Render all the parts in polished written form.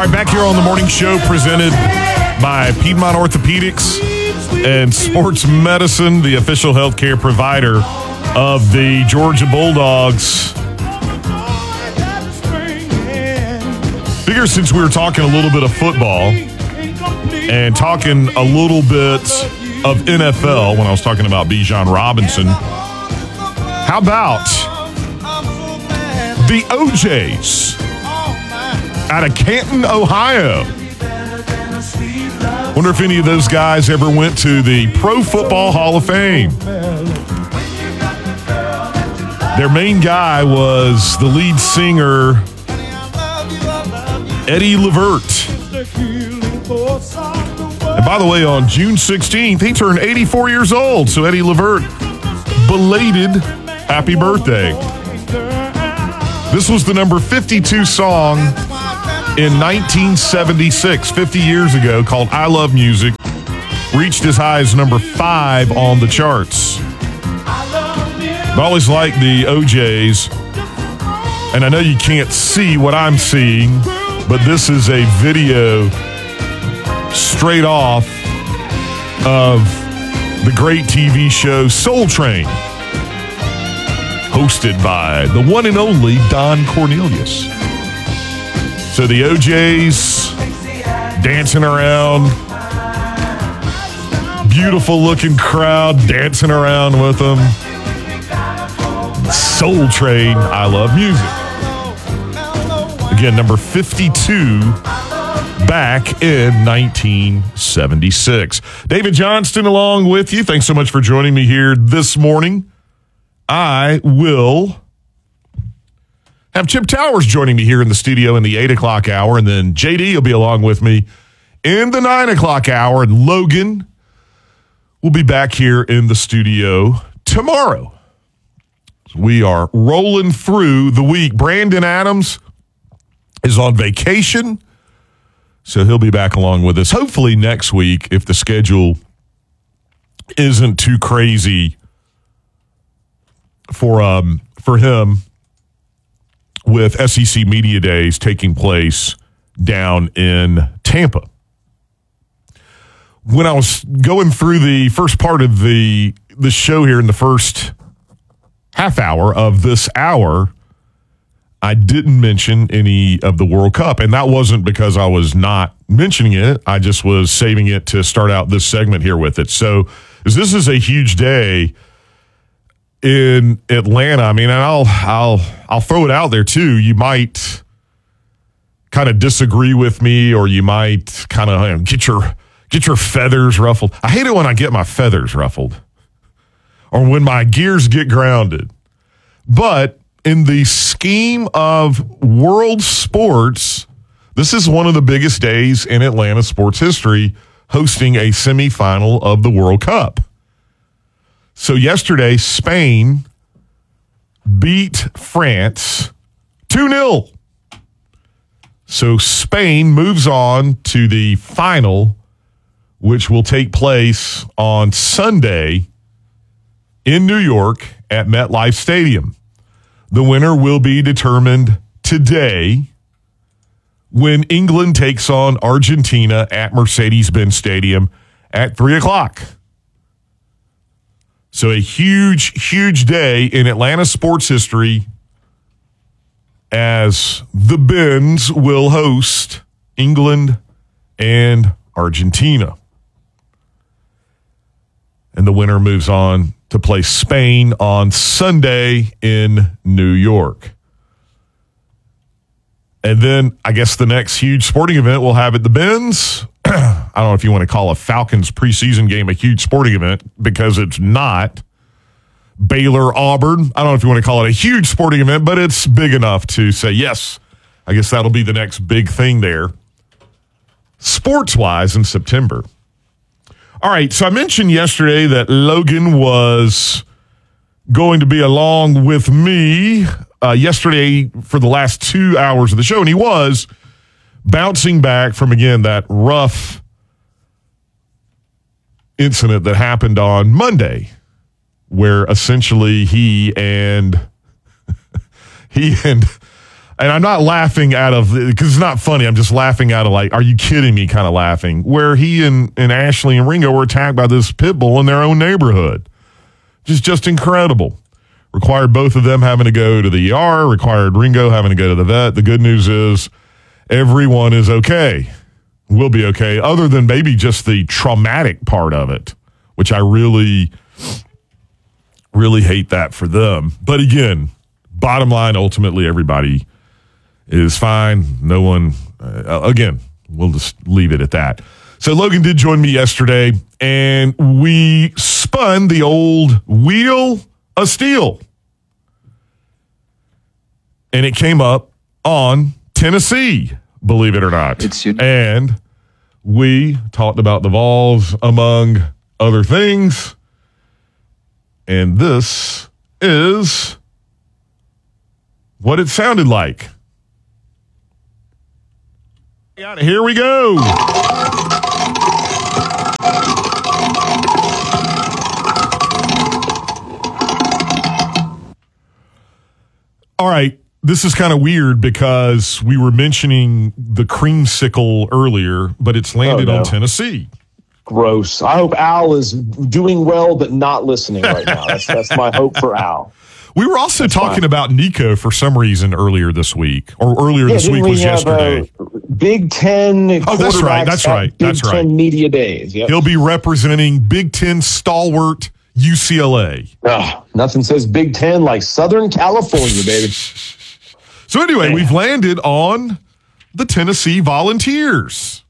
All right, back here on the morning show presented by Piedmont Orthopedics and Sports Medicine, the official healthcare provider of the Georgia Bulldogs. Figure since we were talking a little bit of football and talking a little bit of NFL when I was talking about Bijan Robinson, how about the OJs out of Canton, Ohio? Wonder if any of those guys ever went to the Pro Football Hall of Fame. Their main guy was the lead singer, Eddie Levert. And by the way, on June 16th, he turned 84 years old. So Eddie Levert, belated happy birthday. This was the number 52 song in 1976, 50 years ago, called I Love Music. Reached as high as number 5 on the charts. I always like the OJs, and I know you can't see what I'm seeing, but this is a video straight off of the great TV show Soul Train, hosted by the one and only Don Cornelius. So the OJs dancing around, beautiful looking crowd dancing around with them. Soul Train, I Love Music. Again, number 52 back in 1976. David Johnston along with you. Thanks so much for joining me here this morning. I will have Chip Towers joining me here in the studio in the 8 o'clock hour, and then JD will be along with me in the 9 o'clock hour, and Logan will be back here in the studio tomorrow. We are rolling through the week. Brandon Adams is on vacation, so he'll be back along with us hopefully next week if the schedule isn't too crazy for him with SEC Media Days taking place down in Tampa. When I was going through the first part of the show here in the first half hour of this hour, I didn't mention any of the World Cup, and that wasn't because I was not mentioning it. I just was saving it to start out this segment here with it. So this is a huge day in Atlanta. I mean, and I'll throw it out there too. You might kind of disagree with me, or you might kind of get your feathers ruffled. I hate it when I get my feathers ruffled, or when my gears get grounded. But in the scheme of world sports, this is one of the biggest days in Atlanta sports history, hosting a semifinal of the World Cup. So yesterday, Spain beat France 2-0. So Spain moves on to the final, which will take place on Sunday in New York at MetLife Stadium. The winner will be determined today when England takes on Argentina at Mercedes-Benz Stadium at 3 o'clock. So a huge, huge day in Atlanta sports history as the Benz will host England and Argentina. And the winner moves on to play Spain on Sunday in New York. And then I guess the next huge sporting event we'll have at the Benz. I don't know if you want to call a Falcons preseason game a huge sporting event, because it's not. Baylor, Auburn. I don't know if you want to call it a huge sporting event, but it's big enough to say, yes, I guess that'll be the next big thing there, sports-wise, in September. All right, so I mentioned yesterday that Logan was going to be along with me yesterday for the last 2 hours of the show, and he was bouncing back from, again, that rough incident that happened on Monday, where essentially he and And I'm not laughing out of, because it's not funny. I'm just laughing out of like, are you kidding me kind of laughing. Where he and Ashley and Ringo were attacked by this pit bull in their own neighborhood. Just incredible. Required both of them having to go to the ER, required Ringo having to go to the vet. The good news is everyone is okay. Will be okay, other than maybe just the traumatic part of it, which I really, really hate that for them. But again, bottom line, ultimately, everybody is fine. No one, again, we'll just leave it at that. So Logan did join me yesterday, and we spun the old wheel of steel. And it came up on Tennessee, believe it or not. And we talked about the Vols, among other things. And this is what it sounded like. Here we go. All right. This is kind of weird because we were mentioning the creamsicle earlier, but it's landed on Tennessee. Gross. I hope Al is doing well, but not listening right now. That's my hope for Al. We were also talking about Nico for some reason earlier this week, or earlier this week was yesterday. Big Ten. Oh, that's right. That's right. Big Ten media days. Yep. He'll be representing Big Ten stalwart UCLA. Nothing says Big Ten like Southern California, baby. So anyway, we've landed on the Tennessee Volunteers.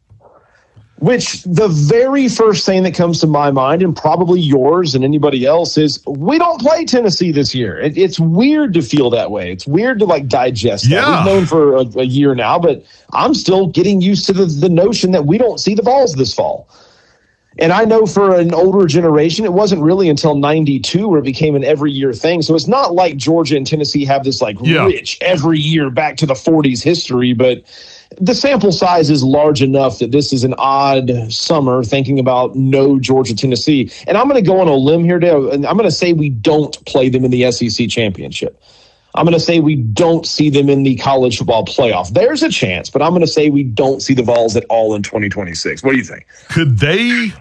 Which the very first thing that comes to my mind, and probably yours and anybody else, is we don't play Tennessee this year. It's weird to feel that way. It's weird to digest that. Yeah. We've known for a year now, but I'm still getting used to the notion that we don't see the Vols this fall. And I know for an older generation, it wasn't really until 92 where it became an every year thing. So it's not like Georgia and Tennessee have this rich every year back to the 40s history, but the sample size is large enough that this is an odd summer thinking about no Georgia, Tennessee. And I'm going to go on a limb here, Dale, and I'm going to say we don't play them in the SEC championship. I'm going to say we don't see them in the college football playoff. There's a chance, but I'm going to say we don't see the Vols at all in 2026. What do you think? Could they?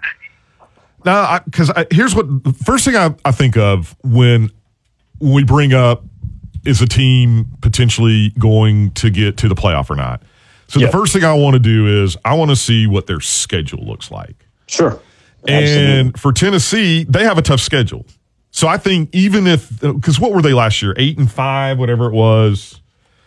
No, because here's what the first thing I think of when we bring up is a team potentially going to get to the playoff or not. So the first thing I want to do is I want to see what their schedule looks like. Sure. And for Tennessee, they have a tough schedule. So I think even if, because what were they last year? 8-5, whatever it was.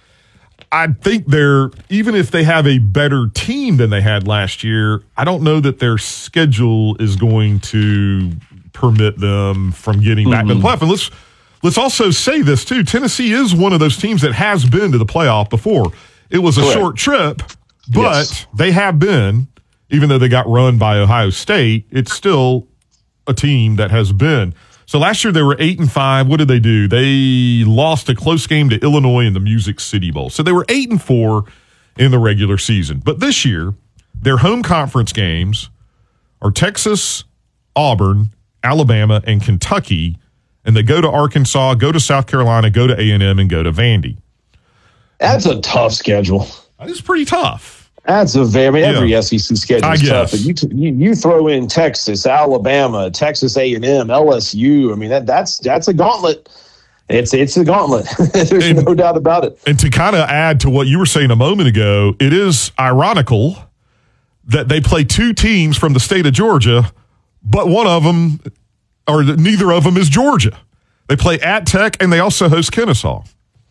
I think even if they have a better team than they had last year, I don't know that their schedule is going to permit them from getting back to the playoff. And let's also say this too. Tennessee is one of those teams that has been to the playoff before. It was a short trip, but they have been, even though they got run by Ohio State, it's still a team that has been. So last year they were 8-5. What did they do? They lost a close game to Illinois in the Music City Bowl. So they were 8-4 in the regular season. But this year, their home conference games are Texas, Auburn, Alabama, and Kentucky. And they go to Arkansas, go to South Carolina, go to A&M, and go to Vandy. That's a tough schedule. It's pretty tough. That's every SEC schedule is tough. But you throw in Texas, Alabama, Texas A&M, LSU. I mean that's a gauntlet. It's a gauntlet. There's no doubt about it. And to kind of add to what you were saying a moment ago, it is ironical that they play two teams from the state of Georgia, but one of them or neither of them is Georgia. They play at Tech and they also host Kennesaw.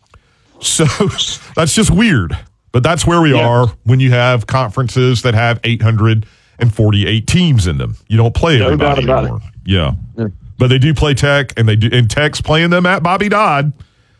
So that's just weird. But that's where we are when you have conferences that have 848 teams in them. You don't play everybody anymore. Yeah. But they do play Tech, and Tech's playing them at Bobby Dodd.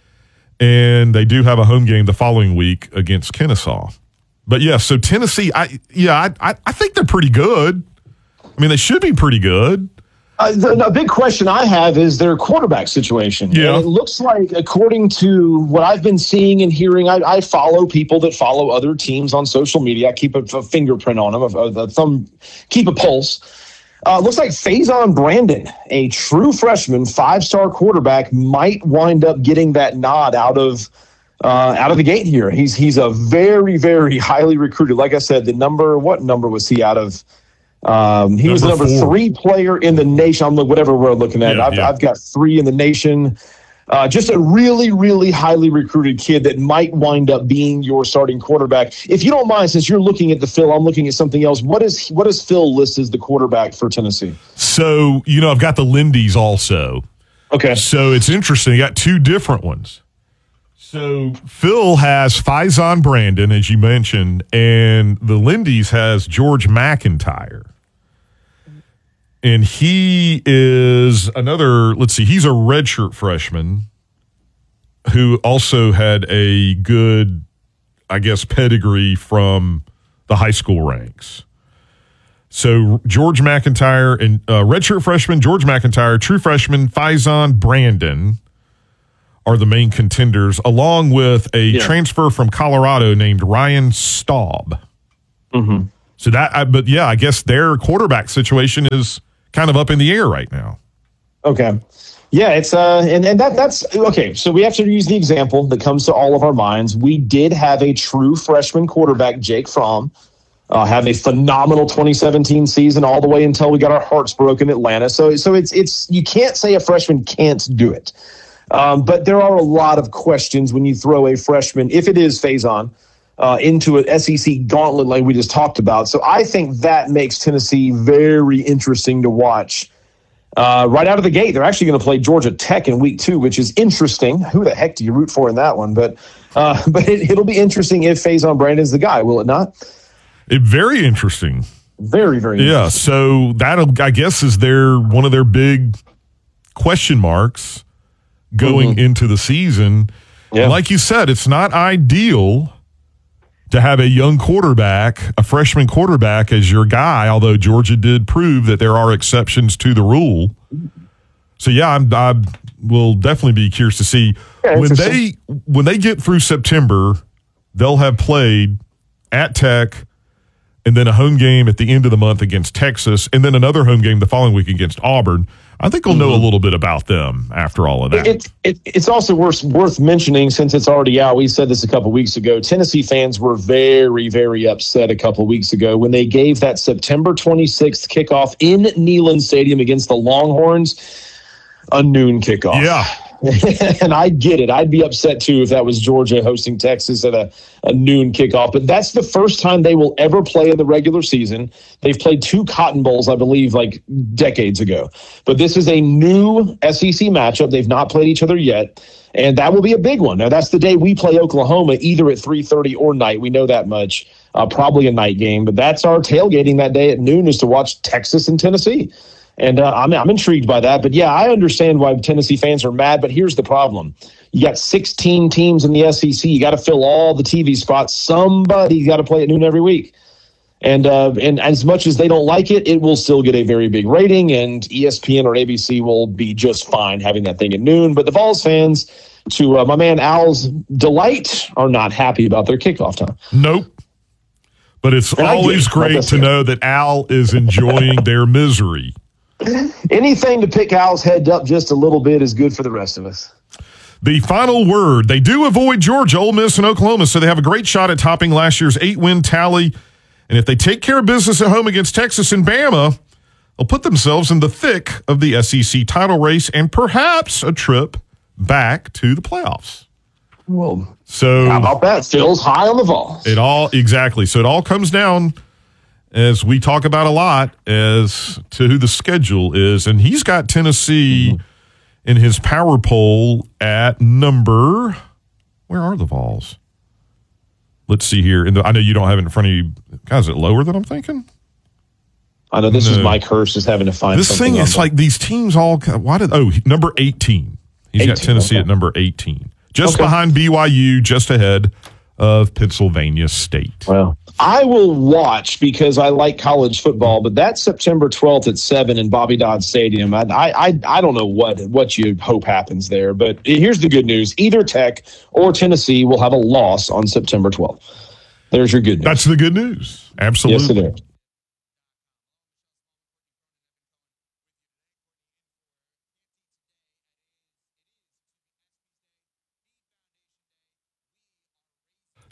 And they do have a home game the following week against Kennesaw. But so Tennessee, I think they're pretty good. I mean, they should be pretty good. The big question I have is their quarterback situation. Yeah. And it looks like, according to what I've been seeing and hearing, I follow people that follow other teams on social media. I keep a fingerprint on them, keep a pulse. Looks like Faison Brandon, a true freshman, 5-star quarterback, might wind up getting that nod out of out of the gate here. He's a very, very highly recruited. Like I said, what number was he out of? He was the number 3 player in the nation. I'm whatever we're looking at. I've got 3 in the nation. Just a really, really highly recruited kid that might wind up being your starting quarterback. If you don't mind, since you're looking at the Phil, I'm looking at something else. What does Phil list as the quarterback for Tennessee? So, I've got the Lindy's also. Okay. So it's interesting. I got 2 different ones. So Phil has Faison Brandon, as you mentioned, and the Lindy's has George McIntyre. And he is he's a redshirt freshman who also had a good, pedigree from the high school ranks. So George McIntyre and redshirt freshman, George McIntyre, true freshman, Faison Brandon are the main contenders, along with a transfer from Colorado named Ryan Staub. Mm-hmm. So I guess their quarterback situation is kind of up in the air right now. Okay. Yeah, it's and that's okay. So we have to use the example that comes to all of our minds. We did have a true freshman quarterback, Jake Fromm, have a phenomenal 2017 season all the way until we got our hearts broken in Atlanta. So it's you can't say a freshman can't do it. But there are a lot of questions when you throw a freshman, if it is Faison, into an SEC gauntlet like we just talked about. So I think that makes Tennessee very interesting to watch. Right out of the gate, they're actually going to play Georgia Tech in week 2, which is interesting. Who the heck do you root for in that one? But it'll be interesting if Faison Brandon's the guy, will it not? Very interesting. Very, very interesting. Yeah, so that, I guess, is one of their big question marks going into the season. Yeah. Like you said, it's not ideal to have a young quarterback, a freshman quarterback as your guy, although Georgia did prove that there are exceptions to the rule. So, yeah, I will definitely be curious to see. Yeah, when they get through September, they'll have played at Tech and then a home game at the end of the month against Texas and then another home game the following week against Auburn. I think we'll know a little bit about them after all of that. It's also worth mentioning, since it's already out, we said this a couple weeks ago, Tennessee fans were very, very upset a couple weeks ago when they gave that September 26th kickoff in Neyland Stadium against the Longhorns a noon kickoff. Yeah. And I get it. I'd be upset, too, if that was Georgia hosting Texas at a noon kickoff. But that's the first time they will ever play in the regular season. They've played 2 Cotton Bowls, I believe, like decades ago. But this is a new SEC matchup. They've not played each other yet. And that will be a big one. Now, that's the day we play Oklahoma, either at 3:30 or night. We know that much. Probably a night game. But that's our tailgating that day at noon, is to watch Texas and Tennessee. And I'm intrigued by that. But, yeah, I understand why Tennessee fans are mad. But here's the problem. You got 16 teams in the SEC. You got to fill all the TV spots. Somebody's got to play at noon every week. And as much as they don't like it, it will still get a very big rating. And ESPN or ABC will be just fine having that thing at noon. But the Vols fans, to my man Al's delight, are not happy about their kickoff time. Nope. But it's always great to know that Al is enjoying their misery. Anything to pick Al's head up just a little bit is good for the rest of us. The final word. They do avoid Georgia, Ole Miss, and Oklahoma, so they have a great shot at topping last year's 8-win tally. And if they take care of business at home against Texas and Bama, they'll put themselves in the thick of the SEC title race and perhaps a trip back to the playoffs. Well, so how about that? Phil's high on the Vols. Exactly. So it all comes down, as we talk about a lot, as to who the schedule is. And he's got Tennessee in his power poll at number, where are the Vols? Let's see here. I know you don't have it in front of you. Guys, is it lower than I'm thinking? I know this is Mike Hurst is having to find this thing. It's like these teams all. Number 18. He's got Tennessee at number 18, just behind BYU, just ahead of Pennsylvania State. Well, I will watch because I like college football, but that's September 12th at 7 in Bobby Dodd Stadium. I don't know what you hope happens there, but here's the good news. Either Tech or Tennessee will have a loss on September 12th. There's your good news. That's the good news. Absolutely. Yes, it is.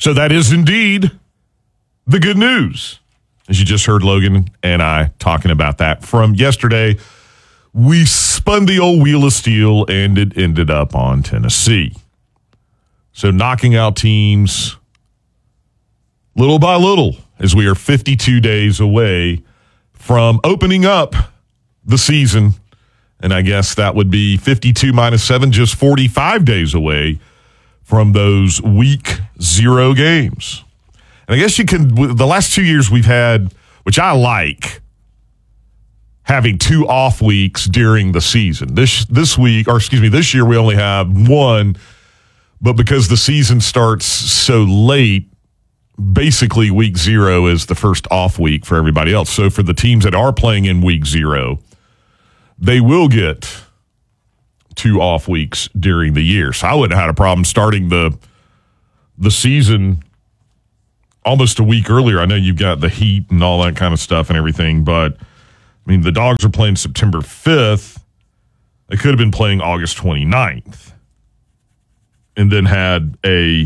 So that is indeed the good news. As you just heard Logan and I talking about that from yesterday, we spun the old wheel of steel and it ended up on Tennessee. So knocking out teams little by little as we are 52 days away from opening up the season. And I guess that would be 52 minus 7, just 45 days away from those week 0 games. And I guess you can, the last 2 years we've had, which I like, having 2 off weeks during the season. This year we only have 1, but because the season starts so late, basically week 0 is the first off week for everybody else. So for the teams that are playing in week 0, they will get 2 off weeks during the year. So I wouldn't have had a problem starting the season almost a week earlier. I know you've got the heat and all that kind of stuff and everything, but I mean, the Dogs are playing September 5th. They could have been playing August 29th and then had a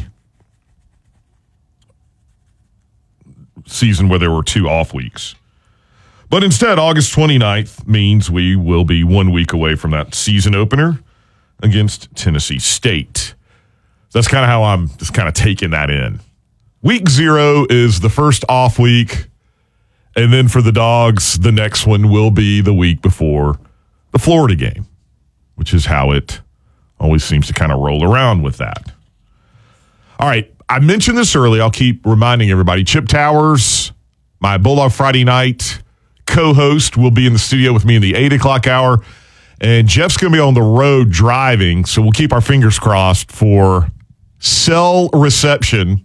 season where there were 2 off weeks. But instead, August 29th means we will be 1 week away from that season opener against Tennessee State. That's kind of how I'm just kind of taking that in. Week 0 is the first off week, and then for the Dogs, the next one will be the week before the Florida game, which is how it always seems to kind of roll around with that. All right, I mentioned this early. I'll keep reminding everybody. Chip Towers, my Bulldog Friday night co-host, will be in the studio with me in the 8 o'clock hour. And Jeff's going to be on the road driving, so we'll keep our fingers crossed for cell reception.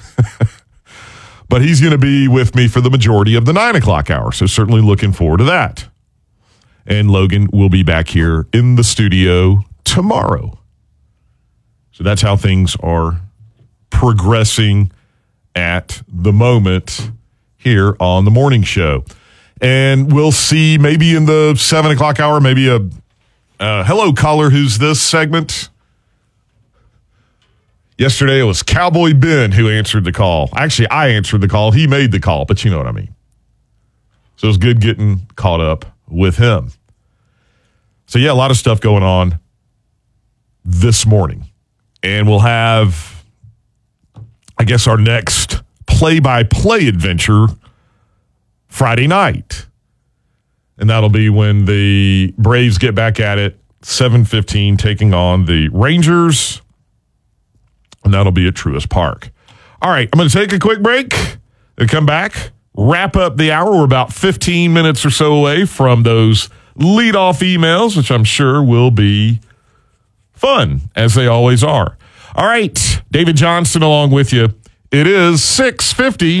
But he's going to be with me for the majority of the 9 o'clock hour, so certainly looking forward to that. And Logan will be back here in the studio tomorrow. So that's how things are progressing at the moment here on the morning show. And we'll see maybe in the 7 o'clock hour, maybe a hello caller, who's this segment. Yesterday it was Cowboy Ben who answered the call. Actually, I answered the call. He made the call, but you know what I mean. So it was good getting caught up with him. So yeah, a lot of stuff going on this morning. And we'll have, I guess, our next play-by-play adventure Friday night. And that'll be when the Braves get back at it, 7:15, taking on the Rangers. And that'll be at Truist Park. All right, I'm going to take a quick break and come back, wrap up the hour. We're about 15 minutes or so away from those leadoff emails, which I'm sure will be fun, as they always are. All right, David Johnston along with you. It is 6:50.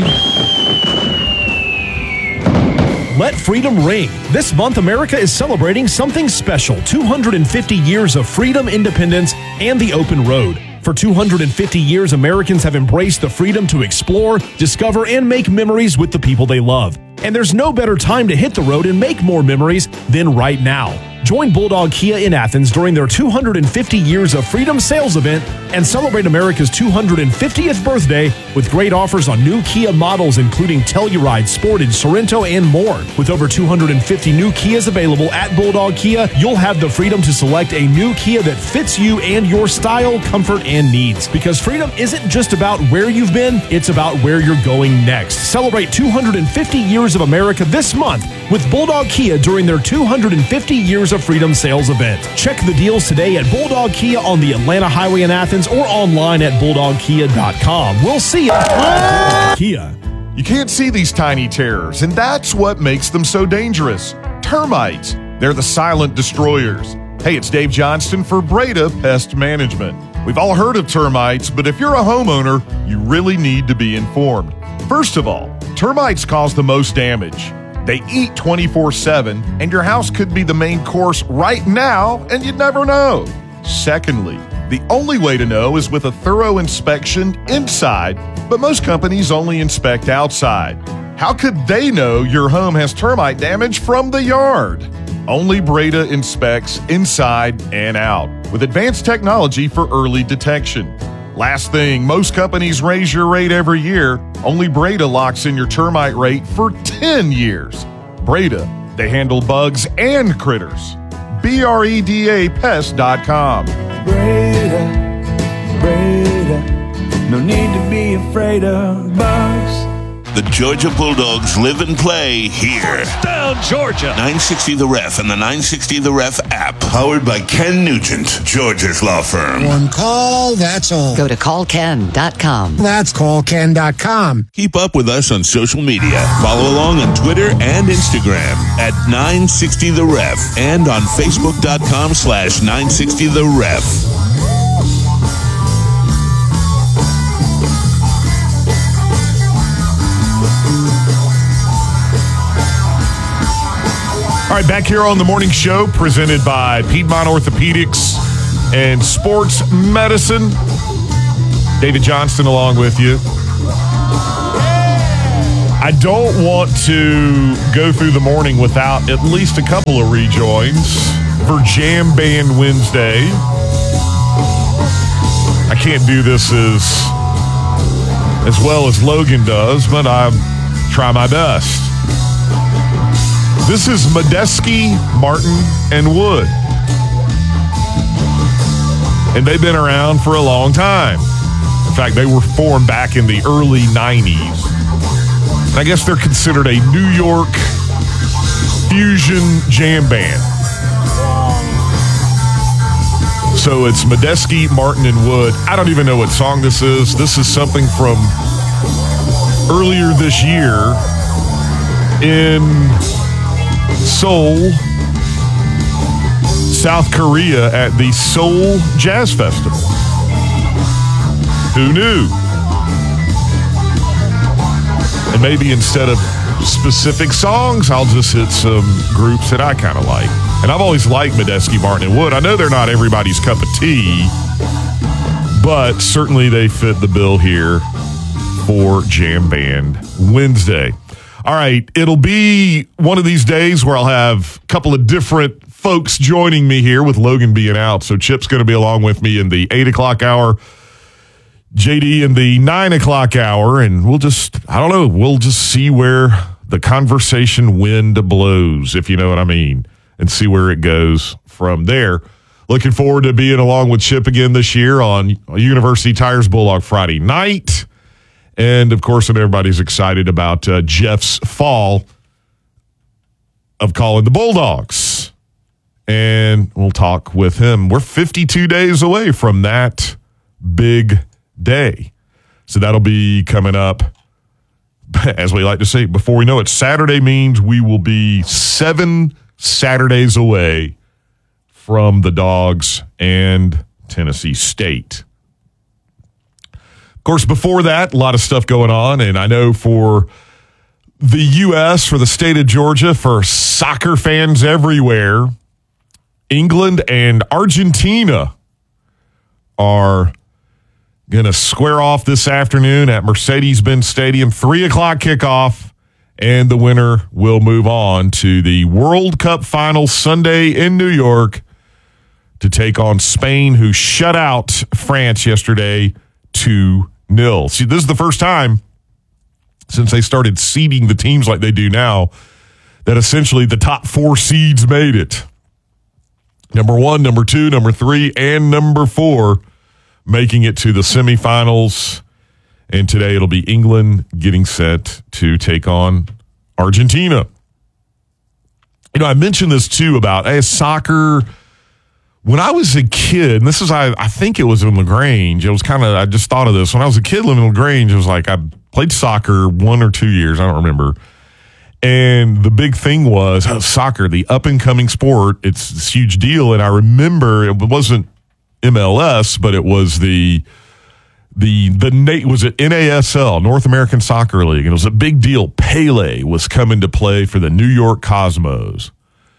Let freedom ring. This month, America is celebrating something special. 250 years of freedom, independence, and the open road. For 250 years, Americans have embraced the freedom to explore, discover, and make memories with the people they love. And there's no better time to hit the road and make more memories than right now. Join Bulldog Kia in Athens during their 250 Years of Freedom sales event and celebrate America's 250th birthday with great offers on new Kia models, including Telluride, Sportage, Sorento, and more. With over 250 new Kias available at Bulldog Kia, you'll have the freedom to select a new Kia that fits you and your style, comfort, and needs. Because freedom isn't just about where you've been, it's about where you're going next. Celebrate 250 Years of America this month with Bulldog Kia during their 250 Years of Freedom sales event. Check the deals today at Bulldog Kia on the Atlanta Highway in Athens or online at bulldogkia.com. We'll see you. Kia. You can't see these tiny terrors, and that's what makes them so dangerous. Termites. They're the silent destroyers. Hey, it's Dave Johnston for Breda Pest Management. We've all heard of termites, but if you're a homeowner, you really need to be informed. First of all, termites cause the most damage. They eat 24/7, and your house could be the main course right now, and you'd never know. Secondly, the only way to know is with a thorough inspection inside, but most companies only inspect outside. How could they know your home has termite damage from the yard? Only Breda inspects inside and out with advanced technology for early detection. Last thing, most companies raise your rate every year. Only Breda locks in your termite rate for 10 years. Breda, they handle bugs and critters. BREDAPest.com. Breda, no need to be afraid of bugs. The Georgia Bulldogs live and play here. Down Georgia. 960 The Ref and the 960 The Ref app. Powered by Ken Nugent, Georgia's law firm. One call, that's all. Go to callken.com. That's callken.com. Keep up with us on social media. Follow along on Twitter and Instagram at 960 The Ref and on Facebook.com/960 The Ref. All right, back here on the morning show presented by Piedmont Orthopedics and Sports Medicine. David Johnston along with you. I don't want to go through the morning without at least a couple of rejoins for Jam Band Wednesday. I can't do this as well as Logan does, but I try my best. This is Medeski, Martin, and Wood. And they've been around for a long time. In fact, they were formed back in the early 90s. And I guess they're considered a New York fusion jam band. So it's Medeski, Martin, and Wood. I don't even know what song this is. This is something from earlier this year in Seoul, South Korea at the Seoul Jazz Festival. Who knew? And maybe instead of specific songs, I'll just hit some groups that I kind of like. And I've always liked Medeski, Martin, and Wood. I know they're not everybody's cup of tea, but certainly they fit the bill here for Jam Band Wednesday. All right, it'll be one of these days where I'll have a couple of different folks joining me here with Logan being out. So Chip's going to be along with me in the 8 o'clock hour, JD in the 9 o'clock hour, and we'll just see where the conversation wind blows, if you know what I mean, and see where it goes from there. Looking forward to being along with Chip again this year on University Tires Bulldog Friday night. And, of course, everybody's excited about Jeff's fall of calling the Bulldogs. And we'll talk with him. We're 52 days away from that big day. So that'll be coming up, as we like to say, before we know it. Saturday means we will be 7 Saturdays away from the Dogs and Tennessee State. Of course, before that, a lot of stuff going on, and I know for the U.S., for the state of Georgia, for soccer fans everywhere, England and Argentina are going to square off this afternoon at Mercedes-Benz Stadium, 3 o'clock kickoff, and the winner will move on to the World Cup final Sunday in New York to take on Spain, who shut out France yesterday 2-0. See, this is the first time since they started seeding the teams like they do now that essentially the top 4 seeds made it. Number 1, number 2, number 3, and number 4 making it to the semifinals. And today it'll be England getting set to take on Argentina. You know, I mentioned this too about soccer. When I was a kid, and this is, I think it was in LaGrange. It was I just thought of this. When I was a kid living in LaGrange, it was like I played soccer 1 or 2 years. I don't remember. And the big thing was soccer, the up-and-coming sport. It's this huge deal. And I remember it wasn't MLS, but it was was it NASL, North American Soccer League. And it was a big deal. Pele was coming to play for the New York Cosmos.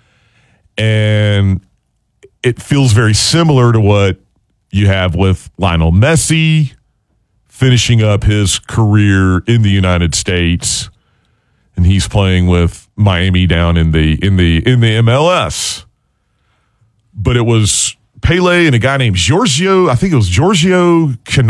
And it feels very similar to what you have with Lionel Messi finishing up his career in the United States, and he's playing with Miami down in the MLS. But it was Pele and a guy named Giorgio. I think it was Giorgio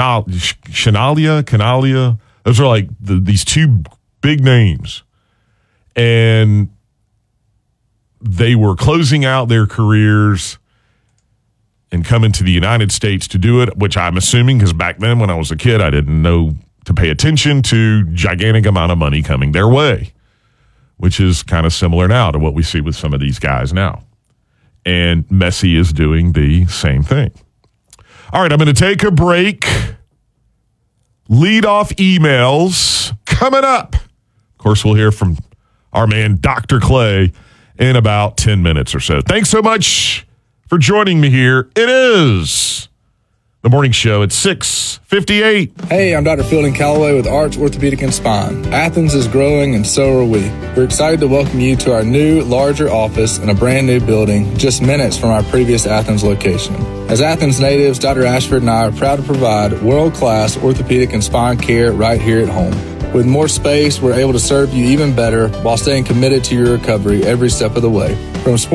Canalia. Those are like these two big names. And they were closing out their careers and coming to the United States to do it, which I'm assuming, because back then when I was a kid, I didn't know to pay attention to gigantic amount of money coming their way, which is kind of similar now to what we see with some of these guys now. And Messi is doing the same thing. All right, I'm going to take a break. Lead off emails coming up. Of course, we'll hear from our man, Dr. Clay, in about 10 minutes or so. Thanks so much for joining me here. It is the morning show at 6:58. Hey, I'm Dr. Fielding Calloway with Arch Orthopedic and Spine. Athens is growing and so are we. We're excited to welcome you to our new, larger office in a brand new building just minutes from our previous Athens location. As Athens natives, Dr. Ashford and I are proud to provide world-class orthopedic and spine care right here at home. With more space, we're able to serve you even better while staying committed to your recovery every step of the way. From